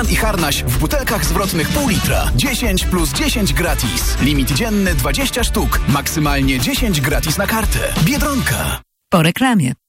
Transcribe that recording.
Szafran i harnaś w butelkach zwrotnych pół litra. 10 plus 10 gratis. Limit dzienny 20 sztuk. Maksymalnie 10 gratis na kartę. Biedronka. Po reklamie.